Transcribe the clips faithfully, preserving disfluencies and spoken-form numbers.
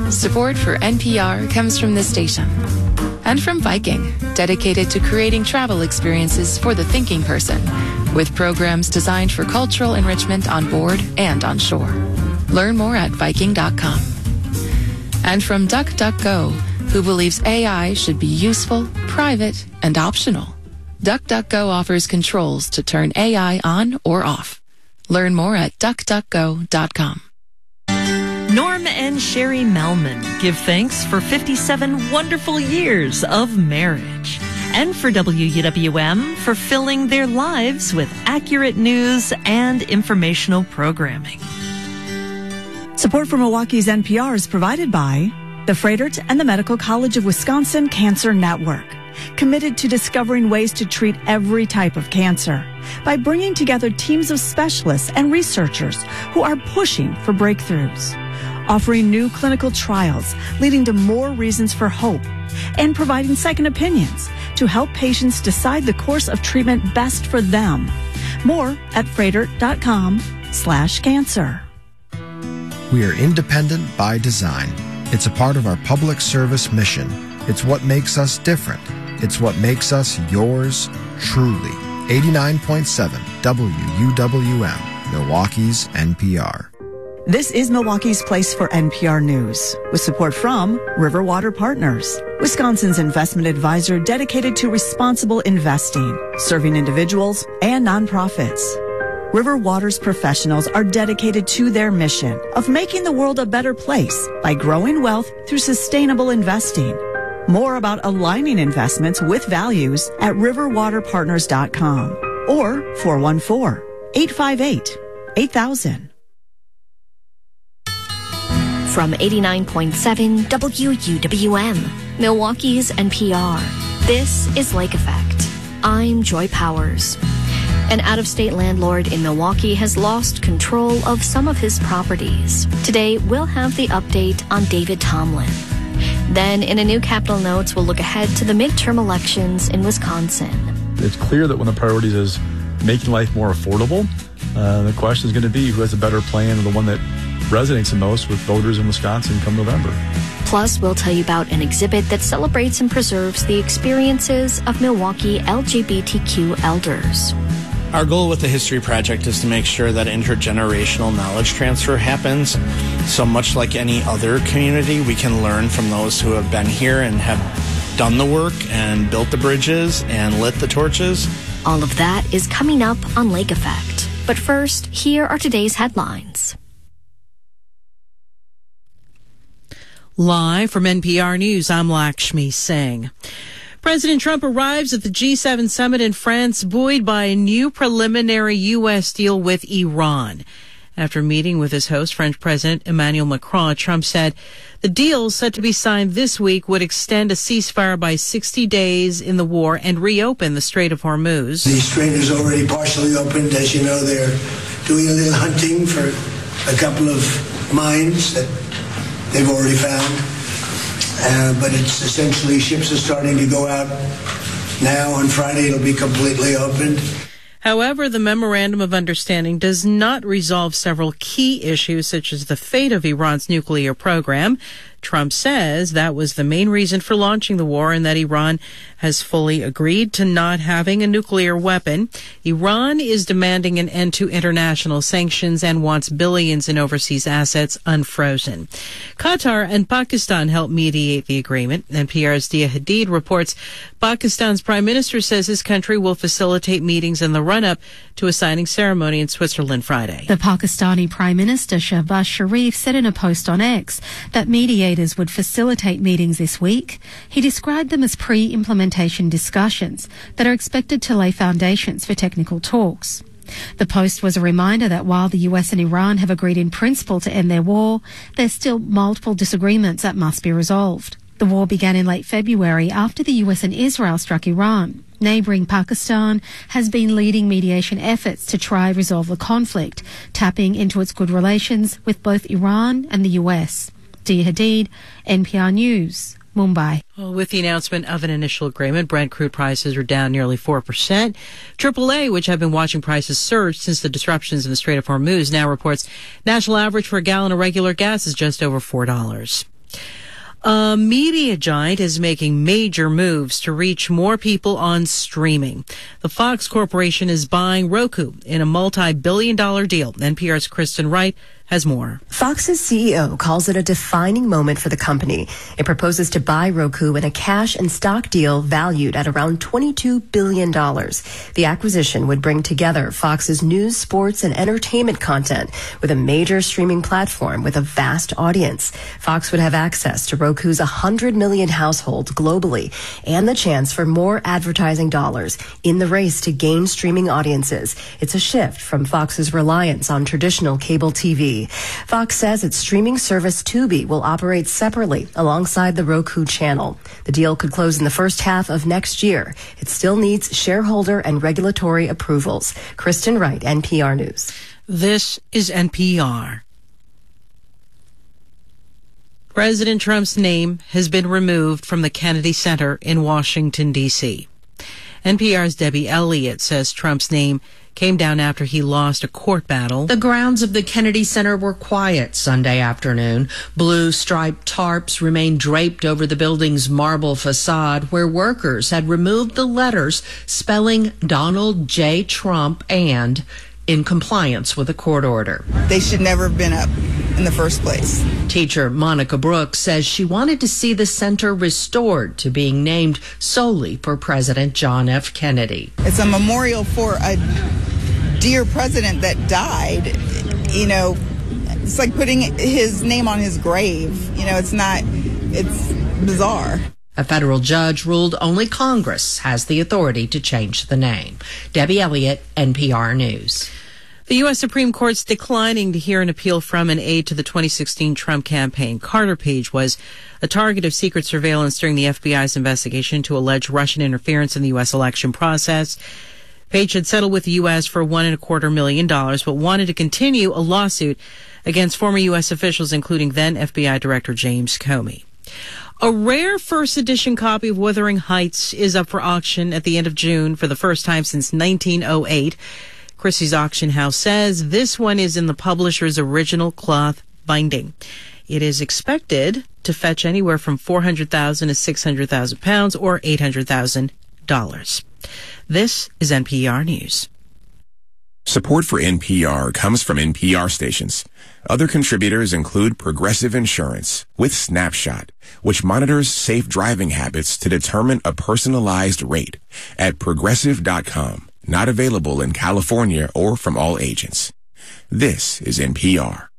Support for N P R comes from this station. And from Viking, dedicated to creating travel experiences for the thinking person, with programs designed for cultural enrichment on board and on shore. Learn more at Viking dot com. And from DuckDuckGo, who believes A I should be useful, private, and optional. DuckDuckGo offers controls to turn A I on or off. Learn more at Duck Duck Go dot com. Norm and Sherry Melman give thanks for fifty-seven wonderful years of marriage. And for W U W M for filling their lives with accurate news and informational programming. Support for Milwaukee's N P R is provided by the Froedtert and the Medical College of Wisconsin Cancer Network, committed to discovering ways to treat every type of cancer by bringing together teams of specialists and researchers who are pushing for breakthroughs, offering new clinical trials leading to more reasons for hope, and providing second opinions to help patients decide the course of treatment best for them. More at Froedtert.com slash cancer. We are independent by design. It's a part of our public service mission. It's what makes us different. It's what makes us yours truly. eighty-nine point seven W U W M, Milwaukee's N P R. This is Milwaukee's Place for N P R News, with support from Riverwater Partners, Wisconsin's investment advisor dedicated to responsible investing, serving individuals and nonprofits. Riverwater's professionals are dedicated to their mission of making the world a better place by growing wealth through sustainable investing. More about aligning investments with values at riverwater partners dot com or four one four, eight five eight, eight thousand. From eighty-nine point seven W U W M, Milwaukee's N P R, this is Lake Effect. I'm Joy Powers. An out-of-state landlord in Milwaukee has lost control of some of his properties. Today, we'll have the update on David Tomlin. Then, in a new Capital Notes, we'll look ahead to the midterm elections in Wisconsin. It's clear that one of the priorities is making life more affordable. Uh, the question is going to be who has a better plan, and the one that resonates the most with voters in Wisconsin come November. Plus, we'll tell you about an exhibit that celebrates and preserves the experiences of Milwaukee L G B T Q elders. Our goal with the History Project is to make sure that intergenerational knowledge transfer happens. So much like any other community, we can learn from those who have been here and have done the work and built the bridges and lit the torches. All of that is coming up on Lake Effect. But first, here are today's headlines. Live from N P R News, I'm Lakshmi Singh. President Trump arrives at the G seven summit in France, buoyed by a new preliminary U S deal with Iran. After meeting with his host, French President Emmanuel Macron, Trump said the deal set to be signed this week would extend a ceasefire by sixty days in the war and reopen the Strait of Hormuz. The strait is already partially opened. As you know, they're doing a little hunting for a couple of mines that they've already found. Uh, but it's essentially ships are starting to go out now. On Friday, it'll be completely opened. However, the Memorandum of Understanding does not resolve several key issues, such as the fate of Iran's nuclear program. Trump says that was the main reason for launching the war and that Iran has fully agreed to not having a nuclear weapon. Iran is demanding an end to international sanctions and wants billions in overseas assets unfrozen. Qatar and Pakistan helped mediate the agreement. N P R's Dia Hadid reports Pakistan's prime minister says his country will facilitate meetings in the run-up to a signing ceremony in Switzerland Friday. The Pakistani Prime Minister Shehbaz Sharif said in a post on X that mediators would facilitate meetings this week. He described them as pre-implementation discussions that are expected to lay foundations for technical talks. The post was a reminder that while the U S and Iran have agreed in principle to end their war, there's still multiple disagreements that must be resolved. The war began in late February after the U S and Israel struck Iran. Neighbouring Pakistan has been leading mediation efforts to try resolve the conflict, tapping into its good relations with both Iran and the U S. Dia Hadid, N P R News, Mumbai. Well, with the announcement of an initial agreement, Brent crude prices are down nearly four percent. triple A, which have been watching prices surge since the disruptions in the Strait of Hormuz, now reports national average for a gallon of regular gas is just over four dollars. A media giant is making major moves to reach more people on streaming. The Fox Corporation is buying Roku in a multi-billion dollar deal. N P R's Kristen Wright has more. Fox's C E O calls it a defining moment for the company. It proposes to buy Roku in a cash and stock deal valued at around twenty-two billion dollars. The acquisition would bring together Fox's news, sports, and entertainment content with a major streaming platform with a vast audience. Fox would have access to Roku's one hundred million households globally and the chance for more advertising dollars in the race to gain streaming audiences. It's a shift from Fox's reliance on traditional cable T V. Fox says its streaming service Tubi will operate separately alongside the Roku channel. The deal could close in the first half of next year. It still needs shareholder and regulatory approvals. Kristen Wright, N P R News. This is N P R. President Trump's name has been removed from the Kennedy Center in Washington, D C. N P R's Debbie Elliott says Trump's name came down after he lost a court battle. The grounds of the Kennedy Center were quiet Sunday afternoon. Blue striped tarps remained draped over the building's marble facade, where workers had removed the letters spelling Donald J. Trump and in compliance with a court order. They should never have been up in the first place. Teacher Monica Brooks says she wanted to see the center restored to being named solely for President John F. Kennedy. It's a memorial for a dear president that died. You know, it's like putting his name on his grave. You know, it's not, it's bizarre. A federal judge ruled only Congress has the authority to change the name. Debbie Elliott, N P R News. The U S Supreme Court's declining to hear an appeal from an aide to the twenty sixteen Trump campaign. Carter Page was a target of secret surveillance during the F B I's investigation into alleged Russian interference in the U S election process. Page had settled with the U S for one and a quarter million dollars, but wanted to continue a lawsuit against former U S officials, including then F B I Director James Comey. A rare first edition copy of Wuthering Heights is up for auction at the end of June for the first time since nineteen oh eight. Christie's Auction House says this one is in the publisher's original cloth binding. It is expected to fetch anywhere from four hundred thousand dollars to six hundred thousand pounds or eight hundred thousand dollars. This is N P R News. Support for N P R comes from N P R stations. Other contributors include Progressive Insurance with Snapshot, which monitors safe driving habits to determine a personalized rate at progressive dot com. Not available in California or from all agents. This is N P R.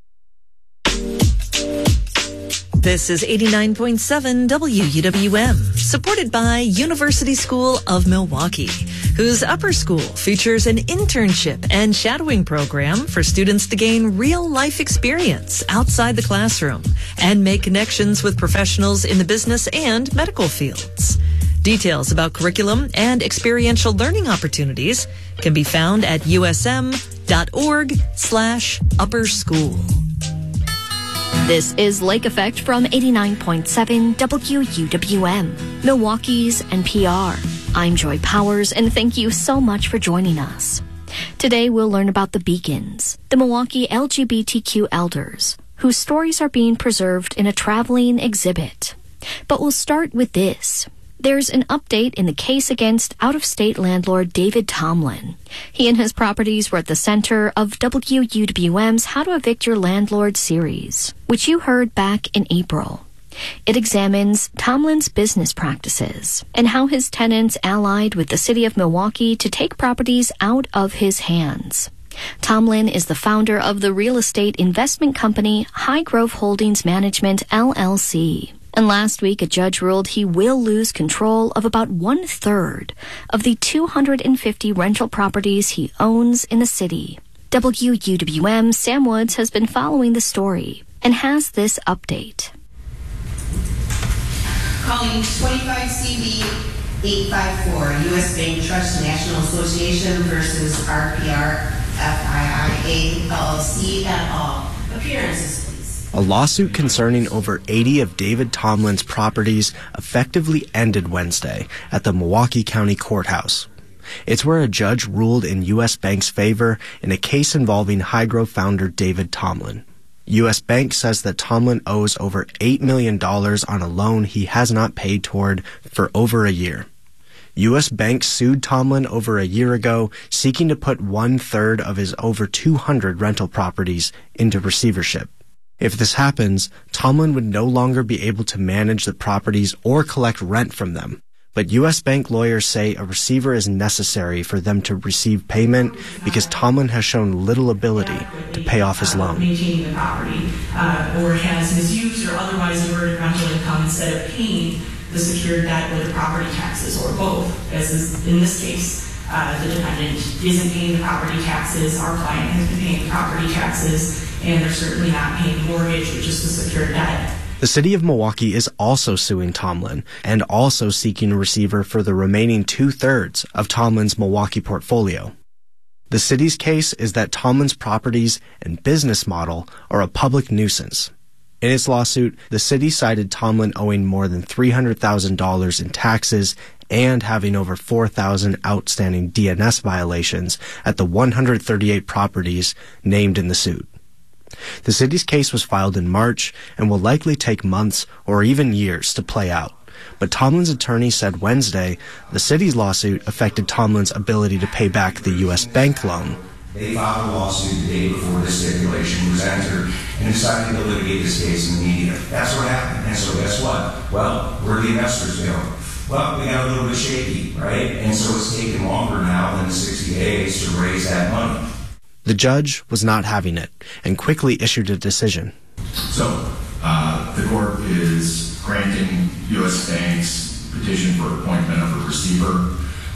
This is eighty-nine point seven W U W M, supported by University School of Milwaukee, whose upper school features an internship and shadowing program for students to gain real-life experience outside the classroom and make connections with professionals in the business and medical fields. Details about curriculum and experiential learning opportunities can be found at usm.org slash upper school. This is Lake Effect from eighty-nine point seven W U W M, Milwaukee's N P R. I'm Joy Powers, and thank you so much for joining us. Today we'll learn about the Beacons, the Milwaukee L G B T Q elders, whose stories are being preserved in a traveling exhibit. But we'll start with this. There's an update in the case against out-of-state landlord David Tomlin. He and his properties were at the center of W U W M's How to Evict Your Landlord series, which you heard back in April. It examines Tomlin's business practices and how his tenants allied with the city of Milwaukee to take properties out of his hands. Tomlin is the founder of the real estate investment company High Grove Holdings Management, L L C. And last week, a judge ruled he will lose control of about one-third of the two hundred fifty rental properties he owns in the city. W U W M's Sam Woods has been following the story and has this update. Calling twenty-five C B eight five four, U S Bank Trust National Association versus R P R F I I A L L C et al. Appearances. A lawsuit concerning over eighty of David Tomlin's properties effectively ended Wednesday at the Milwaukee County Courthouse. It's where a judge ruled in U S Bank's favor in a case involving High Grove founder David Tomlin. U S Bank says that Tomlin owes over eight million dollars on a loan he has not paid toward for over a year. U S Bank sued Tomlin over a year ago, seeking to put one-third of his over two hundred rental properties into receivership. If this happens, Tomlin would no longer be able to manage the properties or collect rent from them. But U S Bank lawyers say a receiver is necessary for them to receive payment because Tomlin has shown little ability to pay off his loan. Maintaining the property, uh, or has misused or otherwise diverted rental income instead of paying the secured debt or the property taxes, or both, as is in this case. Uh, the defendant isn't paying the property taxes, our client has been paying the property taxes, and they're certainly not paying the mortgage, which is the secured debt. The city of Milwaukee is also suing Tomlin and also seeking a receiver for the remaining two-thirds of Tomlin's Milwaukee portfolio. The city's case is that Tomlin's properties and business model are a public nuisance. In its lawsuit, the city cited Tomlin owing more than three hundred thousand dollars in taxes and having over four thousand outstanding D N S violations at the one hundred thirty-eight properties named in the suit. The city's case was filed in March and will likely take months or even years to play out. But Tomlin's attorney said Wednesday the city's lawsuit affected Tomlin's ability to pay back the U S Bank loan. They filed a lawsuit the day before the stipulation was entered and decided to litigate this case in the media. That's what happened. And so guess what? Well, where the investors go? Well, we got a little bit shaky, right? And so it's taken longer now than the sixty days to raise that money. The judge was not having it and quickly issued a decision. So, uh, the court is granting U S Bank's petition for appointment of a receiver.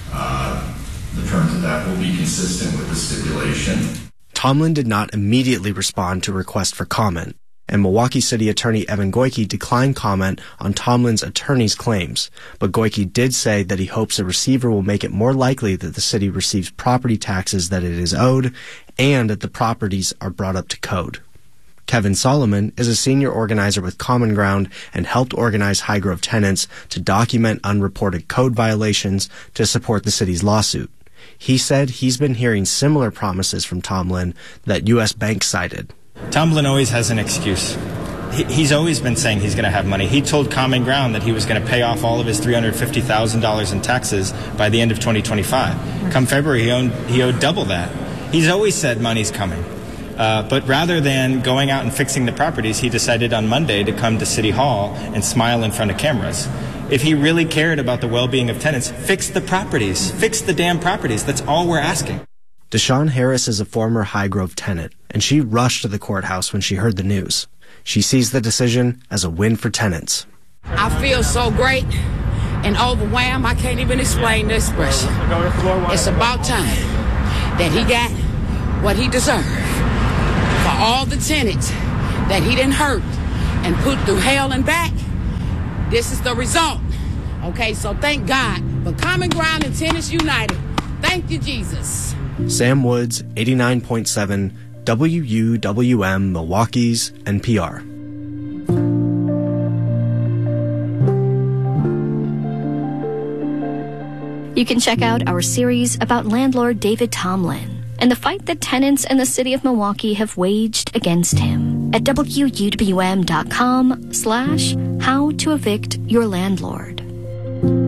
Uh, the terms of that will be consistent with the stipulation. Tomlin did not immediately respond to a request for comment, and Milwaukee City Attorney Evan Goyke declined comment on Tomlin's attorney's claims, but Goyke did say that he hopes a receiver will make it more likely that the city receives property taxes that it is owed and that the properties are brought up to code. Kevin Solomon is a senior organizer with Common Ground and helped organize Highgrove tenants to document unreported code violations to support the city's lawsuit. He said he's been hearing similar promises from Tomlin that U S Bank cited. Tomlin always has an excuse. He, he's always been saying he's going to have money. He told Common Ground that he was going to pay off all of his three hundred fifty thousand dollars in taxes by the end of twenty twenty-five. Come February, he, owned, he owed double that. He's always said money's coming. Uh, but rather than going out and fixing the properties, he decided on Monday to come to City Hall and smile in front of cameras. If he really cared about the well-being of tenants, fix the properties. Fix the damn properties. That's all we're asking. Deshawn Harris is a former Highgrove tenant, and she rushed to the courthouse when she heard the news. She sees the decision as a win for tenants. I feel so great and overwhelmed, I can't even explain the expression. It's about time that he got what he deserved for all the tenants that he didn't hurt and put through hell and back. This is the result. Okay, so thank God for Common Ground and Tenants United. Thank you, Jesus. Sam Woods, eighty-nine point seven, W U W M, Milwaukee's N P R. You can check out our series about landlord David Tomlin and the fight that tenants in the city of Milwaukee have waged against him at W U W M dot com slash how to evict your landlord.